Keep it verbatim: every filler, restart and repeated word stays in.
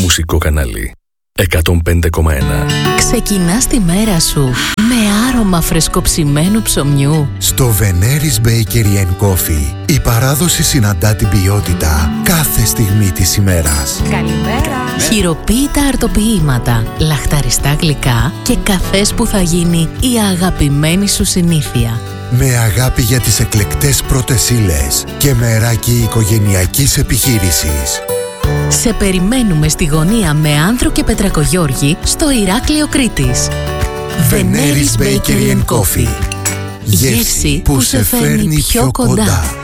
μουσικό κανάλι εκατόν πέντε κόμμα ένα. Ξεκινάς τη μέρα σου με άρωμα φρεσκοψημένου ψωμιού. Στο Veneris Bakery and Coffee η παράδοση συναντά την ποιότητα κάθε στιγμή της ημέρας. Καλημέρα! Χειροποίητα αρτοποιήματα, λαχταριστά γλυκά και καφές που θα γίνει η αγαπημένη σου συνήθεια. Με αγάπη για τις εκλεκτές πρώτες ύλες και μεράκι οικογενειακής επιχείρησης. Σε περιμένουμε στη γωνία με Άνδρο και Πετρακογιώργη στο Ηράκλειο Κρήτης. Veneris Bakery and Coffee. Γεύση που σε φέρνει πιο κοντά.